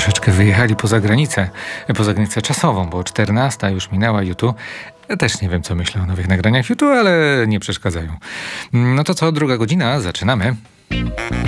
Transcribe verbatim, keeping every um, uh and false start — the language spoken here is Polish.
troszeczkę wyjechali poza granicę, poza granicę czasową, bo czternasta już minęła YouTube. Ja też nie wiem, co myślę o nowych nagraniach YouTube, ale nie przeszkadzają. No to co, druga godzina, zaczynamy.